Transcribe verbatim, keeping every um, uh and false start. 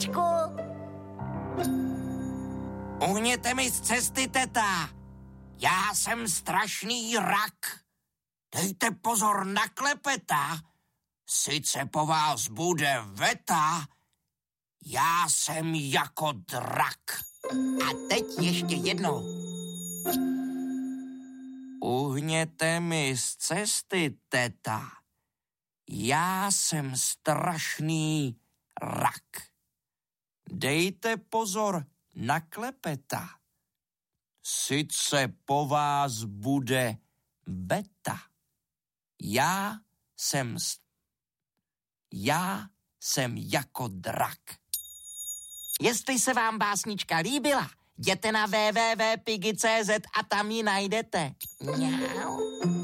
básničku. Uhněte mi z cesty, teta. Já jsem strašný rak. Dejte pozor na klepeta. Sice po vás bude veta, já jsem jako drak. A teď ještě jednou. Uhněte mi z cesty, teta. Já jsem strašný rak. Dejte pozor na klepeta. Sice po vás bude beta. Já jsem st... Já jsem jako drak. Jestli se vám básnička líbila, jděte na w w w tečka pigi tečka c z a tam ji najdete. Mňau.